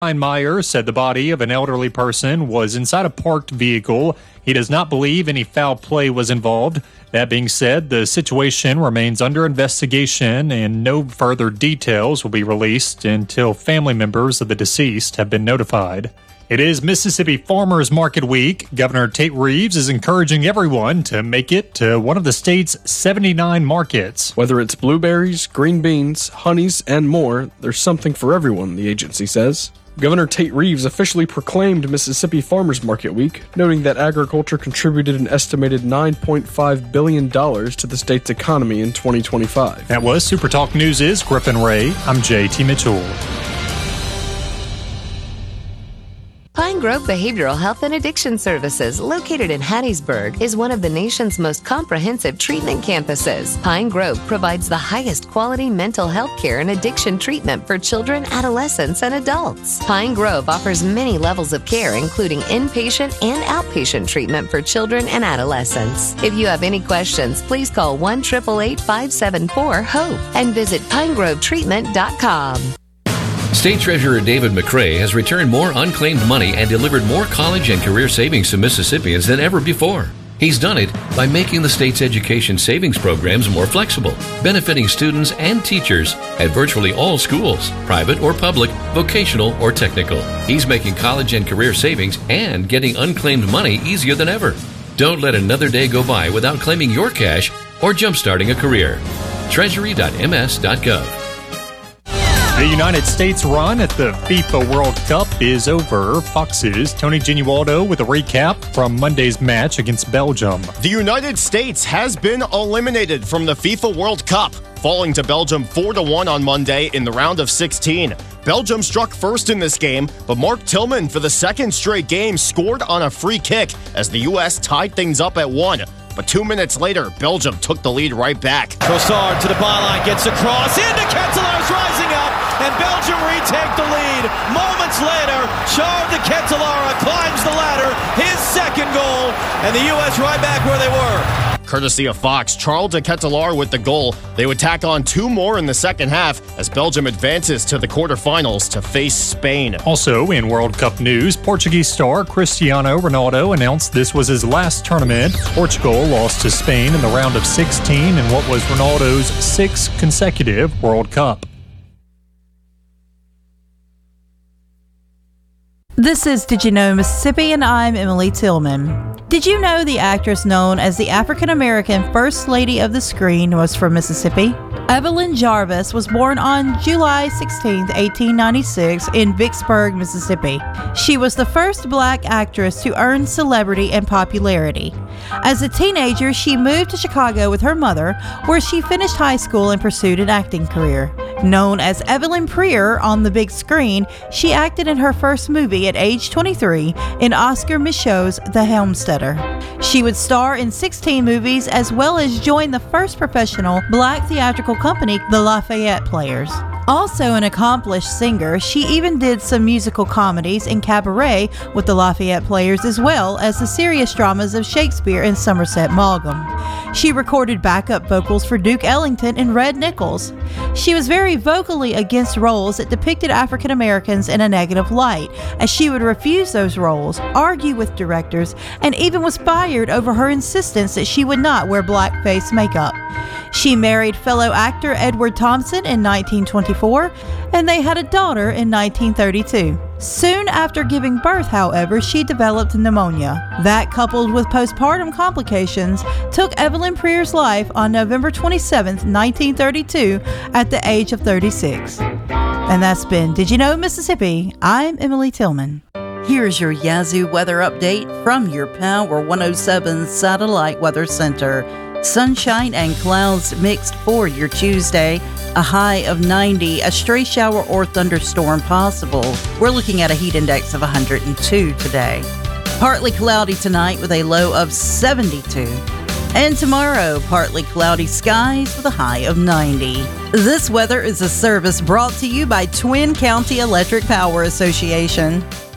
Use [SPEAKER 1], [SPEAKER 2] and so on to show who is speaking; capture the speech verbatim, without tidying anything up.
[SPEAKER 1] Meyer said the body of an elderly person was inside a parked vehicle. He does not believe any foul play was involved. That being said, the situation remains under investigation and no further details will be released until family members of the deceased have been notified. It is Mississippi Farmers Market Week. Governor Tate Reeves is encouraging everyone to make it to one of the state's seventy-nine markets.
[SPEAKER 2] Whether it's blueberries, green beans, honeys, and more, there's something for everyone, the agency says. Governor Tate Reeves officially proclaimed Mississippi Farmers Market Week, noting that agriculture contributed an estimated nine point five billion dollars to the state's economy in twenty twenty-five.
[SPEAKER 1] That was Super Talk News' Griffin Ray. I'm J T Mitchell.
[SPEAKER 3] Pine Grove Behavioral Health and Addiction Services, located in Hattiesburg, is one of the nation's most comprehensive treatment campuses. Pine Grove provides the highest quality mental health care and addiction treatment for children, adolescents, and adults. Pine Grove offers many levels of care, including inpatient and outpatient treatment for children and adolescents. If you have any questions, please call one eight eight eight, five seven four, HOPE and visit pine grove treatment dot com.
[SPEAKER 4] State Treasurer David McRae has returned more unclaimed money and delivered more college and career savings to Mississippians than ever before. He's done it by making the state's education savings programs more flexible, benefiting students and teachers at virtually all schools, private or public, vocational or technical. He's making college and career savings and getting unclaimed money easier than ever. Don't let another day go by without claiming your cash or jumpstarting a career. treasury dot m s dot gov.
[SPEAKER 1] The United States run at the FIFA World Cup is over. Fox's Tony Genualdo with a recap from Monday's match against Belgium.
[SPEAKER 5] The United States has been eliminated from the FIFA World Cup, falling to Belgium four to one on Monday in the round of sixteen. Belgium struck first in this game, but Mark Tillman for the second straight game scored on a free kick as the U S tied things up at one. But two minutes later, Belgium took the lead right back.
[SPEAKER 6] Trossard to the byline, gets across, into Ketelaer's rising up, and Belgium retake the lead. Moments later, Charles de Ketelaere climbs the ladder, his second goal, and the U S right back where they were.
[SPEAKER 5] Courtesy of Fox, Charles de Ketelaere with the goal. They would tack on two more in the second half as Belgium advances to the quarterfinals to face Spain.
[SPEAKER 1] Also in World Cup news, Portuguese star Cristiano Ronaldo announced this was his last tournament. Portugal lost to Spain in the round of sixteen in what was Ronaldo's sixth consecutive World Cup.
[SPEAKER 7] This is Did You Know Mississippi, and I'm Emily Tillman. Did you know the actress known as the African-American First Lady of the Screen was from Mississippi? Evelyn Jarvis was born on July sixteenth, eighteen ninety-six in Vicksburg, Mississippi. She was the first black actress to earn celebrity and popularity. As a teenager, she moved to Chicago with her mother, where she finished high school and pursued an acting career. Known as Evelyn Prier on the big screen, she acted in her first movie at age twenty-three in Oscar Micheaux's The Homesteader. She would star in sixteen movies as well as join the first professional black theatrical company, the Lafayette Players. Also an accomplished singer, she even did some musical comedies and cabaret with the Lafayette Players, as well as the serious dramas of Shakespeare and Somerset Maugham. She recorded backup vocals for Duke Ellington and Red Nichols. She was very vocally against roles that depicted African Americans in a negative light, as she would refuse those roles, argue with directors, and even was fired over her insistence that she would not wear blackface makeup. She married fellow actor Edward Thompson in nineteen twenty-four, and they had a daughter in nineteen thirty-two. Soon after giving birth, however, she developed pneumonia. That, coupled with postpartum complications, took Evelyn Prier's life on November twenty-seventh, nineteen thirty-two, at the age of thirty-six. And that's been Did You Know Mississippi? I'm Emily Tillman. Here's your Yazoo weather update from your Power one oh seven Satellite Weather Center. Sunshine and clouds mixed for your Tuesday. A high of ninety, a stray shower or thunderstorm possible. We're looking at a heat index of one hundred two today. Partly cloudy tonight with a low of seventy-two. And tomorrow, partly cloudy skies with a high of ninety. This weather is a service brought to you by Twin County Electric Power Association.